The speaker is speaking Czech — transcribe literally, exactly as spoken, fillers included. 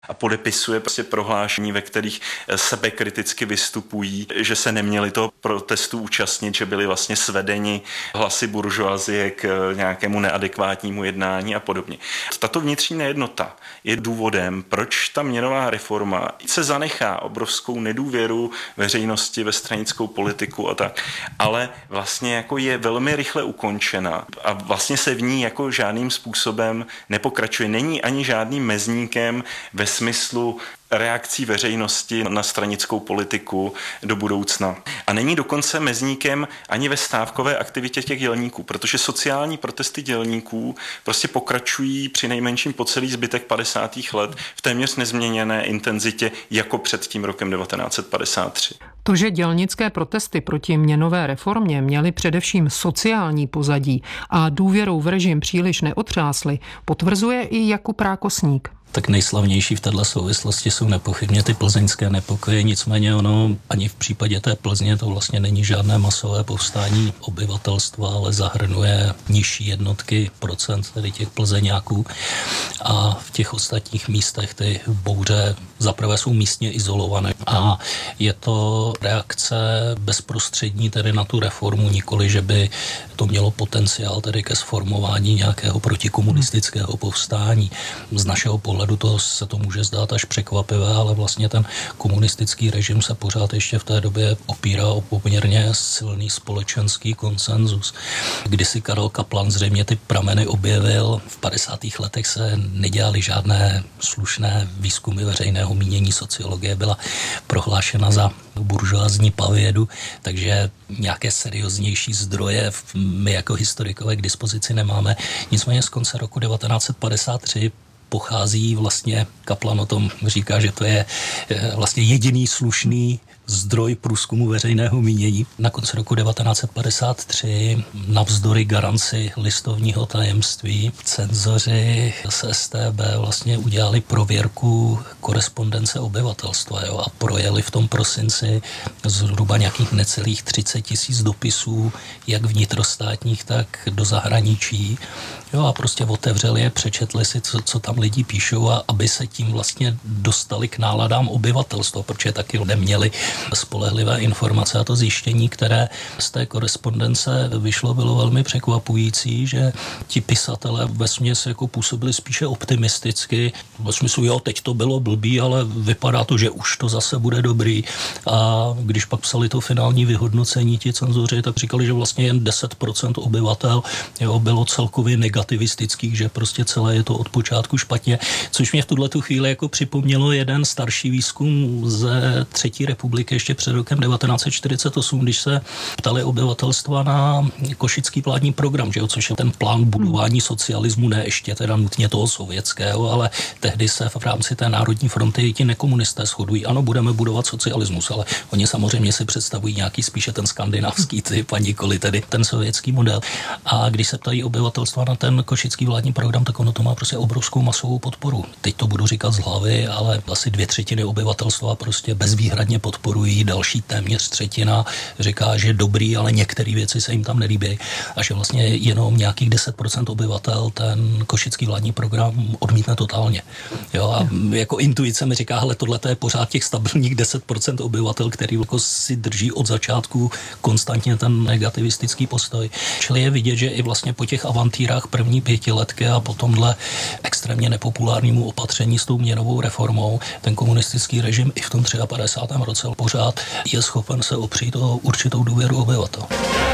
a podepisuje prostě prohlášení, ve kterých sebekriticky vystupují, že se neměli toho protestu účastnit, že byli vlastně svedeni hlasy buržoazie k nějakému neadekvátnímu jednání a podobně. Tato vnitřní nejednota je důvodem, proč ta měnová reforma se zanechá obrovskou nedůvěru veřejnosti ve stranickou politiku a tak, ale vlastně jako je velmi rychle ukončena a vlastně se v ní jako žádným způsobem nepokračuje. Není ani žádným mezníkem ve smyslu reakcí veřejnosti na stranickou politiku do budoucna. A není dokonce mezníkem ani ve stávkové aktivitě těch dělníků, protože sociální protesty dělníků prostě pokračují při nejmenším po celý zbytek padesátých let v téměř nezměněné intenzitě jako před tím rokem devatenáct set padesát tři. To, že dělnické protesty proti měnové reformě měly především sociální pozadí a důvěrou v režim příliš neotřásly, potvrzuje i Jakub Rákosník. Tak nejslavnější v této souvislosti jsou nepochybně ty plzeňské nepokoje, nicméně ono ani v případě té Plzně to vlastně není žádné masové povstání obyvatelstva, ale zahrnuje nižší jednotky procent tedy těch plzeňáků a v těch ostatních místech ty bouře zaprvé jsou místně izolované a je to reakce bezprostřední tedy na tu reformu, nikoli, že by to mělo potenciál tedy ke sformování nějakého protikomunistického povstání. Z našeho pohledu to se to může zdát až překvapivé, ale vlastně ten komunistický režim se pořád ještě v té době opírá o poměrně silný společenský konsenzus. Kdysi Karel Kaplan zřejmě ty prameny objevil, v padesátých letech se nedělaly žádné slušné výzkumy veřejného mínění, sociologie byla prohlášena za buržoazní pavědu, takže nějaké serióznější zdroje my jako historikové k dispozici nemáme. Nicméně z konce roku devatenáct set padesát tři pochází vlastně, Kaplan o tom říká, že to je vlastně jediný slušný zdroj průzkumu veřejného mínění. Na konci roku devatenáct set padesát tři navzdory garanci listovního tajemství cenzoři z S T B vlastně udělali prověrku korespondence obyvatelstva, jo, a projeli v tom prosinci zhruba nějakých necelých třicet tisíc dopisů, jak vnitrostátních, tak do zahraničí. Jo, a prostě otevřeli je, přečetli si, co, co tam lidi píšou a aby se tím vlastně dostali k náladám obyvatelstva, protože taky neměli spolehlivé informace a to zjištění, které z té korespondence vyšlo, bylo velmi překvapující, že ti pisatelé vesměs jako působili spíše optimisticky, ve smyslu, jo, teď to bylo blbý, ale vypadá to, že už to zase bude dobrý. A když pak psali to finální vyhodnocení ti cenzoři, tak říkali, že vlastně jen deset procent obyvatel, jo, bylo celkově negativistických, že prostě celé je to od počátku špatně, což mě v tuhletu chvíli jako připomnělo jeden starší výzkum ze Třetí republiky ještě před rokem devatenáct set čtyřicet osm, když se ptali obyvatelstva na košický vládní program, že jo, což je ten plán budování socialismu, ne ještě teda nutně toho sovětského, ale tehdy se v rámci té Národní fronty ti nekomunisté shodují, ano, budeme budovat socialismus, ale oni samozřejmě si představují nějaký spíše ten skandinávský typ a nikoli tedy ten sovětský model. A když se ptají obyvatelstva na ten košický vládní program, tak ono to má prostě obrovskou masovou podporu. Teď to budu říkat z hlavy, ale asi dvě třetiny obyvatelstva prostě bezvýhradně podporují, další téměř třetina říká, že dobrý, ale některé věci se jim tam nelíbí a že vlastně jenom nějakých deset procent obyvatel ten košický vládní program odmítne totálně. Jo, a jako intuice mi říká, hele, tohle je pořád těch stabilních deset procent obyvatel, který jako si drží od začátku konstantně ten negativistický postoj. Čili je vidět, že i vlastně po těch avantýrách první pětiletky a po tomhle extrémně nepopulárnímu opatření s tou měnovou reformou ten komunistický režim i v tom padesátém třetím roce pořád je schopen se opřít o určitou důvěru obyvatel.